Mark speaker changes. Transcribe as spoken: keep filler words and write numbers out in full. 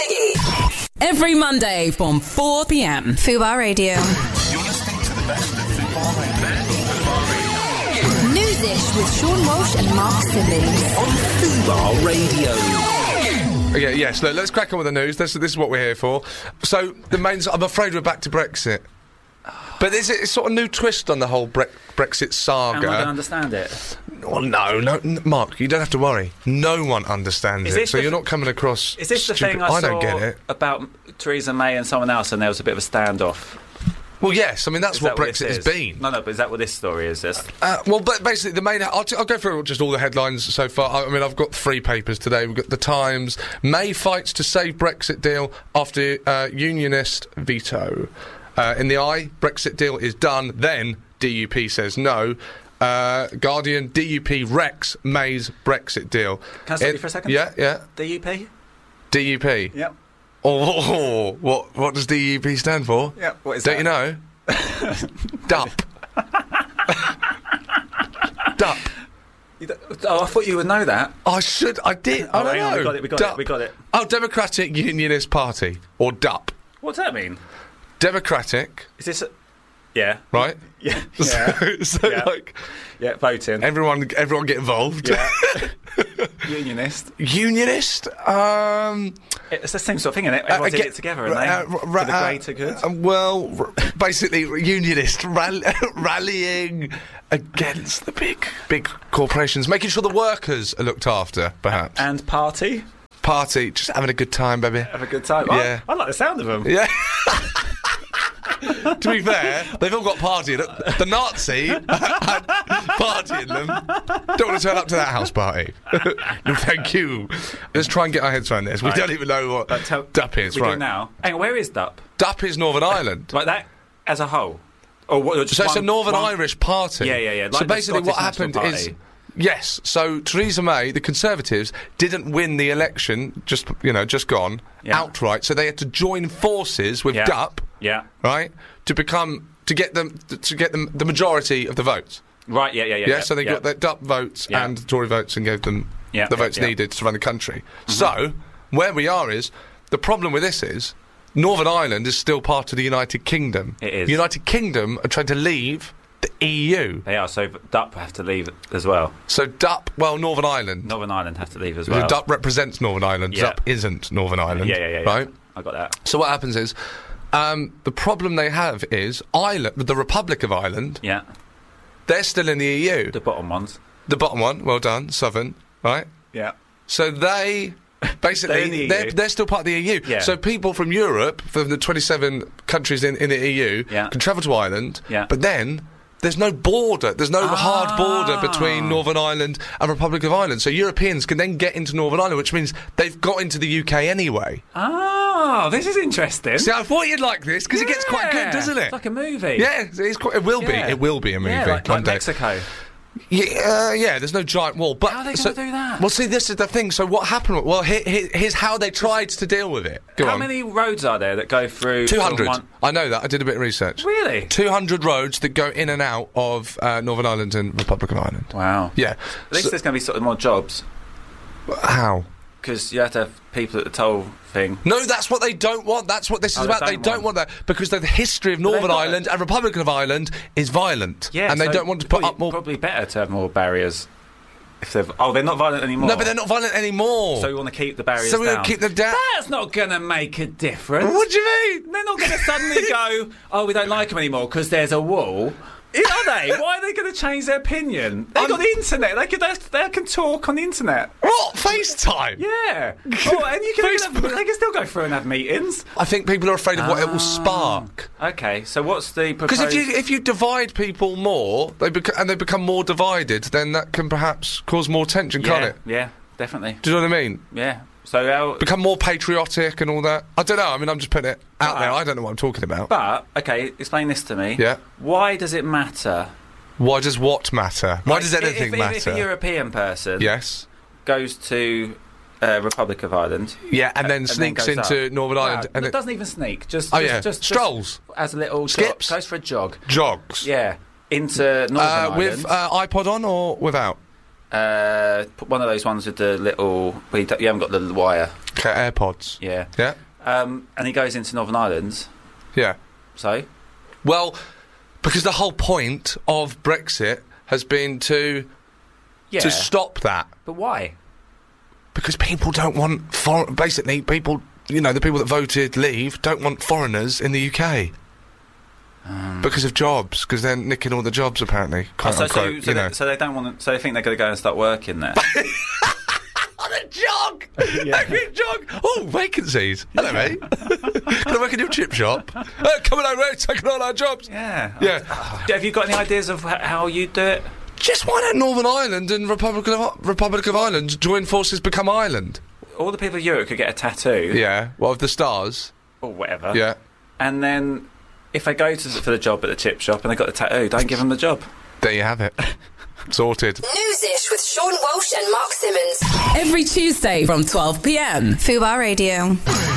Speaker 1: Ziggy.
Speaker 2: Every Monday from four p.m.
Speaker 3: Fubar Radio.
Speaker 4: You're listening to the best of Fubar Radio.
Speaker 3: Newsish with Sean Walsh and Mark Simmons.
Speaker 4: On Fubar Radio.
Speaker 5: Yeah, yes, look, let's crack on with the news. This, this is what we're here for. So, the main... I'm afraid we're back to Brexit. But there's a sort of new twist on the whole bre- Brexit saga.
Speaker 6: Am I going to understand it?
Speaker 5: Well, no, no, n- Mark, you don't have to worry. No one understands
Speaker 6: Is
Speaker 5: it,
Speaker 6: this
Speaker 5: so
Speaker 6: the
Speaker 5: you're
Speaker 6: f-
Speaker 5: not coming across
Speaker 6: Is this the
Speaker 5: stupid.
Speaker 6: thing I,
Speaker 5: I
Speaker 6: saw
Speaker 5: don't get it.
Speaker 6: about Theresa May and someone else, and there was a bit of a standoff?
Speaker 5: Well, yes, I mean, that's
Speaker 6: Is
Speaker 5: what
Speaker 6: that
Speaker 5: Brexit
Speaker 6: this
Speaker 5: has
Speaker 6: is?
Speaker 5: been.
Speaker 6: No, no, but is that what this story is? This?
Speaker 5: Uh, well, but basically, the main... I'll, t- I'll go through just all the headlines so far. I, I mean, I've got three papers today. We've got The Times. May fights to save Brexit deal after uh, unionist veto. Uh, in the Eye, Brexit deal is done. Then D U P says no. Uh, Guardian, D U P wrecks May's Brexit deal.
Speaker 6: Can I stop
Speaker 5: It-
Speaker 6: you for a second?
Speaker 5: Yeah, yeah.
Speaker 6: D U P?
Speaker 5: D U P.
Speaker 6: Yep.
Speaker 5: Oh, what what does D U P stand for?
Speaker 6: Yep, what is
Speaker 5: Don't
Speaker 6: that?
Speaker 5: you know? D U P. D U P.
Speaker 6: You don't- oh, I thought you would know that.
Speaker 5: I should. I did. I
Speaker 6: Oh,
Speaker 5: don't
Speaker 6: hang on,
Speaker 5: know.
Speaker 6: we got it, we got
Speaker 5: D U
Speaker 6: it,
Speaker 5: P.
Speaker 6: we got it.
Speaker 5: Oh, Democratic Unionist Party, or D U P.
Speaker 6: What's that mean?
Speaker 5: Democratic,
Speaker 6: Is this a... Yeah.
Speaker 5: right?
Speaker 6: Yeah. Yeah.
Speaker 5: So, so
Speaker 6: Yeah.
Speaker 5: like,
Speaker 6: yeah, voting.
Speaker 5: everyone, everyone get involved.
Speaker 6: Yeah. Unionist.
Speaker 5: Unionist. Um,
Speaker 6: It's the same sort of thing, isn't it? Everyone's
Speaker 5: uh,
Speaker 6: in
Speaker 5: get-
Speaker 6: it together, aren't
Speaker 5: uh,
Speaker 6: they?
Speaker 5: uh,
Speaker 6: For
Speaker 5: ra-
Speaker 6: the
Speaker 5: uh,
Speaker 6: greater good.
Speaker 5: uh, well, r- basically, unionist rall- rallying against the big, big corporations, making sure the workers are looked after. Perhaps.
Speaker 6: And party.
Speaker 5: Party, just having a good time, baby.
Speaker 6: Have a good time.
Speaker 5: Yeah.
Speaker 6: I, I like the sound of them.
Speaker 5: Yeah. To be fair, they've all got party in it. The Nazi had party in them. Don't want to turn up to that house party. No, thank you. Let's try and get our heads around this. We
Speaker 6: Right.
Speaker 5: don't even know what
Speaker 6: But tell-
Speaker 5: D U P is,
Speaker 6: we
Speaker 5: right?
Speaker 6: do now. Hang on, where is D U P?
Speaker 5: D U P is Northern Ireland.
Speaker 6: Like that as a whole? Or what, just
Speaker 5: So it's a
Speaker 6: one-
Speaker 5: Northern
Speaker 6: one-
Speaker 5: Irish party.
Speaker 6: Yeah, yeah, yeah.
Speaker 5: so
Speaker 6: Like the
Speaker 5: basically what
Speaker 6: Scottish
Speaker 5: happened
Speaker 6: National
Speaker 5: is...
Speaker 6: Party.
Speaker 5: Yes, so Theresa May, the Conservatives, didn't win the election, just, you know, just gone,
Speaker 6: Yeah.
Speaker 5: outright, so they had to join forces with
Speaker 6: Yeah.
Speaker 5: D U P,
Speaker 6: Yeah.
Speaker 5: right, to become... to get them... to get them the majority of the votes.
Speaker 6: Right, yeah, yeah, yeah.
Speaker 5: Yeah, so they
Speaker 6: yeah.
Speaker 5: got their D U P votes
Speaker 6: Yeah.
Speaker 5: and Tory votes and gave them
Speaker 6: Yeah,
Speaker 5: the
Speaker 6: yeah,
Speaker 5: votes
Speaker 6: yeah.
Speaker 5: needed to run the country. So, where we are is, the problem with this is, Northern Ireland is still part of the United Kingdom.
Speaker 6: It is.
Speaker 5: United Kingdom are trying to leave the E U.
Speaker 6: They are, so D U P have to leave as well.
Speaker 5: So D U P, well, Northern Ireland.
Speaker 6: Northern Ireland have to leave as
Speaker 5: The
Speaker 6: well.
Speaker 5: D U P represents Northern Ireland.
Speaker 6: Yeah.
Speaker 5: D U P isn't Northern Ireland.
Speaker 6: Yeah, yeah, yeah, yeah.
Speaker 5: Right?
Speaker 6: I got that.
Speaker 5: So what happens is, um, the problem they have is, Ireland, the Republic of Ireland,
Speaker 6: Yeah.
Speaker 5: they're still in the E U.
Speaker 6: The bottom ones.
Speaker 5: The bottom one, well done, Southern, right?
Speaker 6: Yeah.
Speaker 5: So they basically
Speaker 6: They're in the E U.
Speaker 5: they're, they're still part of the E U.
Speaker 6: Yeah.
Speaker 5: So people from Europe, from the twenty-seven countries in, in the E U,
Speaker 6: Yeah.
Speaker 5: can travel to Ireland.
Speaker 6: Yeah.
Speaker 5: But then there's no border. There's no hard border between Northern Ireland and Republic of Ireland. So Europeans can then get into Northern Ireland, which means they've got into the U K anyway.
Speaker 6: Oh, this is interesting.
Speaker 5: See, I thought you'd like this because it gets quite good,
Speaker 6: Yeah.
Speaker 5: doesn't it?
Speaker 6: It's like a movie.
Speaker 5: Yeah, it's quite, it will be.
Speaker 6: Yeah.
Speaker 5: It will be a movie
Speaker 6: Yeah, like,
Speaker 5: one
Speaker 6: like
Speaker 5: day.
Speaker 6: Mexico.
Speaker 5: Yeah, uh, yeah, there's no giant wall. But
Speaker 6: How are they
Speaker 5: so,
Speaker 6: gonna do that?
Speaker 5: Well, see, this is the thing. So what happened? Well, here, here, here's how they tried to deal with it. Go
Speaker 6: How
Speaker 5: on.
Speaker 6: many roads are there that go through?
Speaker 5: two hundred.
Speaker 6: One...
Speaker 5: I know that. I did a bit of research.
Speaker 6: Really?
Speaker 5: two hundred roads that go in and out of uh, Northern Ireland and Republic of Ireland.
Speaker 6: Wow.
Speaker 5: Yeah.
Speaker 6: At least
Speaker 5: So-
Speaker 6: there's going to be sort of more jobs
Speaker 5: how?
Speaker 6: because you have to have people at the toll thing.
Speaker 5: No, that's what they don't want. That's what this is
Speaker 6: Oh, they
Speaker 5: about. They
Speaker 6: don't
Speaker 5: don't want
Speaker 6: want-
Speaker 5: that because the history of
Speaker 6: they've
Speaker 5: Northern
Speaker 6: got
Speaker 5: Ireland
Speaker 6: it.
Speaker 5: and Republic of Ireland is violent.
Speaker 6: Yeah,
Speaker 5: and they
Speaker 6: so
Speaker 5: don't want to put
Speaker 6: probably,
Speaker 5: up more.
Speaker 6: Probably better to have more barriers. If they've oh, they're not violent anymore.
Speaker 5: No, but they're not violent anymore.
Speaker 6: So we want to keep the barriers
Speaker 5: So we
Speaker 6: down.
Speaker 5: want to keep them down.
Speaker 6: That's not going to make a difference.
Speaker 5: What do you mean?
Speaker 6: They're not going to suddenly go, oh, we don't like them anymore because there's a wall. Are they? Why are they going to change their opinion? They've
Speaker 5: I'm-
Speaker 6: got the internet. They can, they, they can talk on the internet.
Speaker 5: What? FaceTime?
Speaker 6: Yeah. Oh, and you can
Speaker 5: Facebook.
Speaker 6: they can still go through and have meetings.
Speaker 5: I think people are afraid of what it will
Speaker 6: Ah.
Speaker 5: spark.
Speaker 6: Okay, so what's the
Speaker 5: Because
Speaker 6: proposed...
Speaker 5: if you if you divide people more, they bec- and they become more divided, then that can perhaps cause more tension,
Speaker 6: yeah,
Speaker 5: can't it?
Speaker 6: Yeah, definitely.
Speaker 5: Do you know what I mean?
Speaker 6: Yeah. So how...
Speaker 5: Become more patriotic and all that. I don't know. I mean, I'm just putting it out
Speaker 6: But-
Speaker 5: there. I don't know what I'm talking about.
Speaker 6: But, okay, explain this to me.
Speaker 5: Yeah.
Speaker 6: Why does it matter?
Speaker 5: Why does what matter? Why
Speaker 6: Like,
Speaker 5: does anything
Speaker 6: if, if,
Speaker 5: matter?
Speaker 6: If a European person
Speaker 5: Yes.
Speaker 6: goes to uh, Republic of Ireland...
Speaker 5: Yeah, and
Speaker 6: uh,
Speaker 5: then sneaks
Speaker 6: goes
Speaker 5: into
Speaker 6: up.
Speaker 5: Northern
Speaker 6: Well,
Speaker 5: Ireland and
Speaker 6: it
Speaker 5: it-
Speaker 6: doesn't even sneak. Just,
Speaker 5: Oh,
Speaker 6: just,
Speaker 5: yeah.
Speaker 6: just
Speaker 5: Strolls.
Speaker 6: Just as a little
Speaker 5: Skips.
Speaker 6: jog. Goes for a jog.
Speaker 5: jogs.
Speaker 6: Yeah. Into Northern
Speaker 5: Uh,
Speaker 6: Ireland.
Speaker 5: with uh, iPod on or without?
Speaker 6: Uh, put one of those ones with the little... Well, you, don't- you haven't got the wire.
Speaker 5: Okay, AirPods.
Speaker 6: Yeah.
Speaker 5: Yeah?
Speaker 6: Um, and he goes into Northern Ireland.
Speaker 5: Yeah.
Speaker 6: So?
Speaker 5: Well, because the whole point of Brexit has been to
Speaker 6: Yeah.
Speaker 5: to stop that.
Speaker 6: But why?
Speaker 5: Because people don't want for basically people, you know, the people that voted leave don't want foreigners in the U K. Um, because of jobs, because they're nicking all the jobs apparently.
Speaker 6: Oh,
Speaker 5: Quote
Speaker 6: so, so,
Speaker 5: unquote,
Speaker 6: so,
Speaker 5: you
Speaker 6: they,
Speaker 5: know.
Speaker 6: so they don't want to, so they think they're going to go and start working there.
Speaker 5: On a jog! A quick jog! Oh, vacancies! Hello, mate. Can I work in your chip shop? Uh, coming over here, taking all our jobs.
Speaker 6: Yeah.
Speaker 5: Yeah.
Speaker 6: Have you got any ideas of h- how you do it?
Speaker 5: Just why don't Northern Ireland and Republic of, Republic of Ireland join forces, become Ireland?
Speaker 6: All the people of Europe could get a tattoo.
Speaker 5: Yeah. Well, of the stars.
Speaker 6: Or whatever.
Speaker 5: Yeah.
Speaker 6: And then, if they go to for the job at the chip shop and they got the tattoo, don't give them the job.
Speaker 5: There you have it. Sorted.
Speaker 1: Newsish with Sean Walsh and Mark Simmons.
Speaker 2: Every Tuesday from twelve p m.
Speaker 3: Fubar Radio.